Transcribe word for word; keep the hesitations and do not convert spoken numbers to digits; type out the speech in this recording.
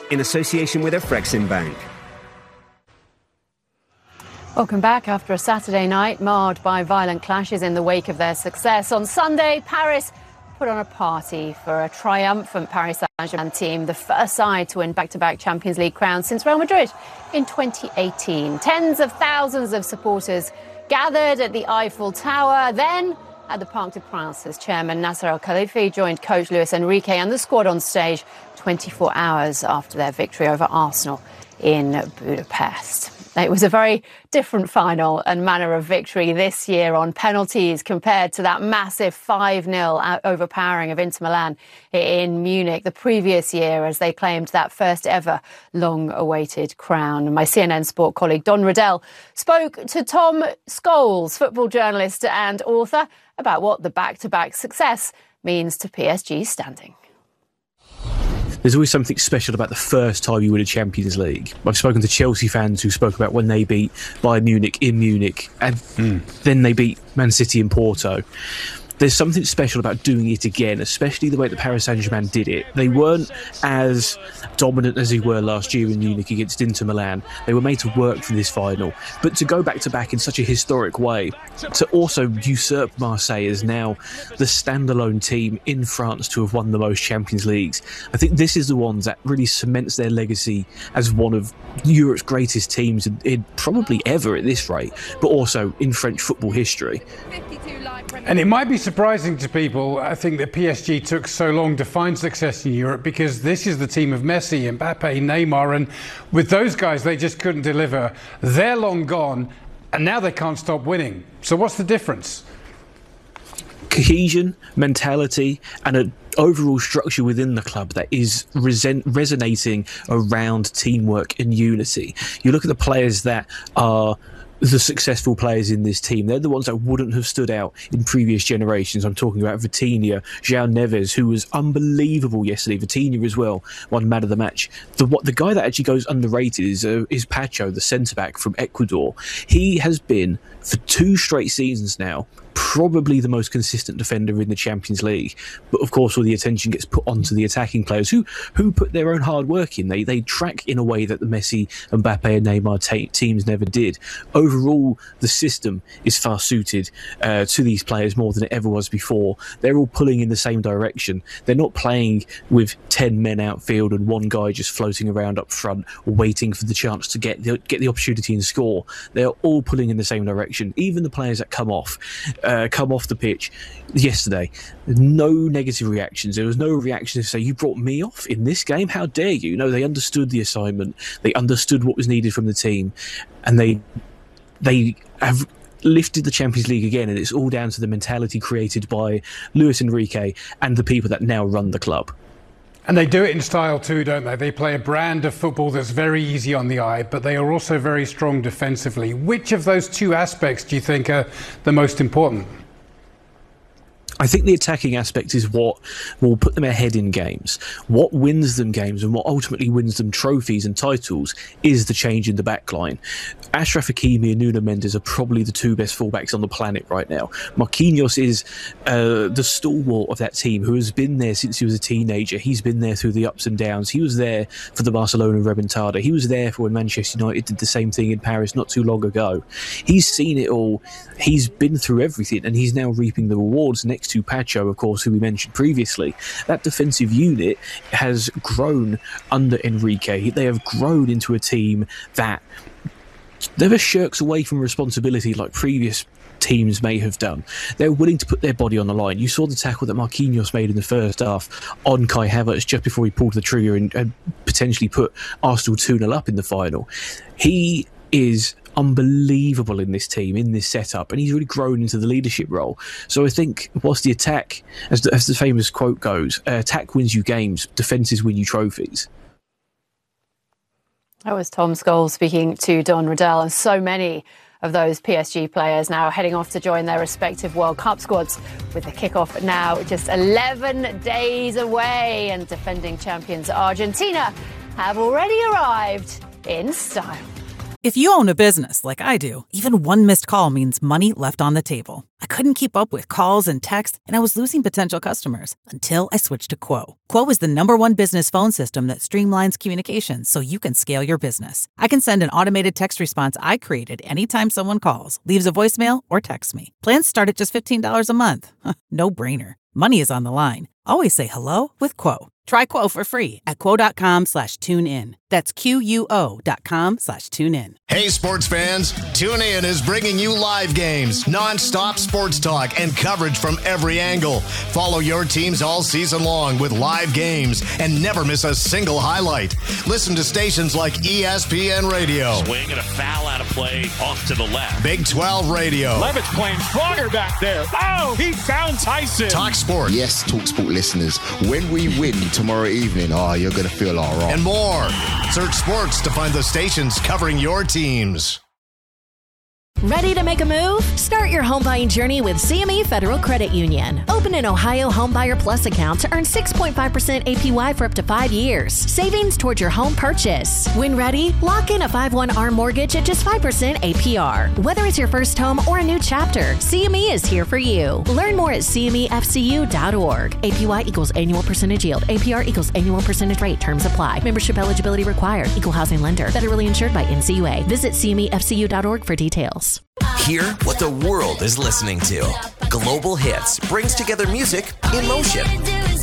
in association with Afrexim Bank. Welcome back. After a Saturday night marred by violent clashes in the wake of their success, on Sunday, Paris put on a party for a triumphant Paris Saint-Germain team, the first side to win back-to-back Champions League crowns since Real Madrid in twenty eighteen. Tens of thousands of supporters gathered at the Eiffel Tower. Then, at the Parc des Princes, chairman Nasser Al-Khelaifi joined coach Luis Enrique and the squad on stage twenty-four hours after their victory over Arsenal in Budapest. It was a very different final and manner of victory this year on penalties compared to that massive five nil overpowering of Inter Milan in Munich the previous year, as they claimed that first ever long-awaited crown. My C N N Sport colleague Don Riddell spoke to Tom Scholes, football journalist and author, about what the back-to-back success means to P S G's standing. There's always something special about the first time you win a Champions League. I've spoken to Chelsea fans who spoke about when they beat Bayern Munich in Munich and mm. then they beat Man City in Porto. There's something special about doing it again, especially the way that Paris Saint-Germain did it. They weren't as dominant as they were last year in Munich against Inter Milan. They were made to work for this final. But to go back-to-back in such a historic way, to also usurp Marseille as now the standalone team in France to have won the most Champions Leagues, I think this is the one that really cements their legacy as one of Europe's greatest teams in, in probably ever at this rate, but also in French football history. And it might be surprising to people, I think, that P S G took so long to find success in Europe, because this is the team of Messi, Mbappe, Neymar, and with those guys they just couldn't deliver. They're long gone and now they can't stop winning. So what's the difference? Cohesion, mentality and an overall structure within the club that is resen- resonating around teamwork and unity. You look at the players that are the successful players in this team. They're the ones that wouldn't have stood out in previous generations. I'm talking about Vitinha, João Neves, who was unbelievable yesterday. Vitinha as well, won man of the match. The what the guy that actually goes underrated is uh, is Pacho, the centre-back from Ecuador. He has been, for two straight seasons now, probably the most consistent defender in the Champions League. But of course all the attention gets put onto the attacking players who who put their own hard work in. They they track in a way that the Messi, Mbappe and Neymar ta- teams never did. Overall, the system is far suited uh, to these players more than it ever was before. They're all pulling in the same direction. They're not playing with ten men outfield and one guy just floating around up front or waiting for the chance to get the, get the opportunity and score. They're all pulling in the same direction. Even the players that come off Uh, come off the pitch yesterday, no negative reactions. There was no reaction to say, you brought me off in this game, how dare you? No, they understood the assignment, they understood what was needed from the team, and they they have lifted the Champions League again, and it's all down to the mentality created by Luis Enrique and the people that now run the club. And they do it in style too, don't they? They play a brand of football that's very easy on the eye, but they are also very strong defensively. Which of those two aspects do you think are the most important? I think the attacking aspect is what will put them ahead in games. What wins them games and what ultimately wins them trophies and titles is the change in the backline. Achraf Hakimi and Nuno Mendes are probably the two best fullbacks on the planet right now. Marquinhos is uh, the stalwart of that team, who has been there since he was a teenager. He's been there through the ups and downs. He was there for the Barcelona remontada. He was there for when Manchester United did the same thing in Paris not too long ago. He's seen it all. He's been through everything, and he's now reaping the rewards next to Pacho, of course, who we mentioned previously. That defensive unit has grown under Enrique. They have grown into a team that never shirks away from responsibility like previous teams may have done. They're willing to put their body on the line. You saw the tackle that Marquinhos made in the first half on Kai Havertz just before he pulled the trigger and, and potentially put Arsenal two nil up in the final. He is unbelievable in this team, in this setup, and he's really grown into the leadership role. So I think whilst the attack, as the, as the famous quote goes, uh, attack wins you games, defences win you trophies. That was Tom Scholes speaking to Don Riddell, and so many of those P S G players now heading off to join their respective World Cup squads, with the kickoff now just eleven days away, and defending champions Argentina have already arrived in style. If you own a business like I do, even one missed call means money left on the table. I couldn't keep up with calls and texts, and I was losing potential customers until I switched to Quo. Quo is the number one business phone system that streamlines communications so you can scale your business. I can send an automated text response I created anytime someone calls, leaves a voicemail, or texts me. Plans start at just fifteen dollars a month. No brainer. Money is on the line. Always say hello with Quo. Try Quo for free at quo.com slash tune in. That's Q-U-O dot com slash tune in. Hey, sports fans, TuneIn is bringing you live games, non-stop sports talk, and coverage from every angle. Follow your teams all season long with live games and never miss a single highlight. Listen to stations like E S P N Radio. Swing and a foul out of play off to the left. Big twelve Radio. Levitt's playing stronger back there. Oh, he found Tyson. Talk Sport. Yes, Talk Sport listeners, when we win tomorrow evening, oh, you're going to feel all right. And more. Search sports to find the stations covering your teams. Ready to make a move? Start your home buying journey with C M E Federal Credit Union. Open an Ohio Homebuyer Plus account to earn six point five percent A P Y for up to five years. Savings towards your home purchase. When ready, lock in a five one A R M mortgage at just five percent A P R. Whether it's your first home or a new chapter, C M E is here for you. Learn more at C M E F C U dot org. A P Y equals annual percentage yield. A P R equals annual percentage rate. Terms apply. Membership eligibility required. Equal housing lender. Federally insured by N C U A. Visit C M E F C U dot org for details. Hear what the world is listening to. Global Hits brings together music in motion.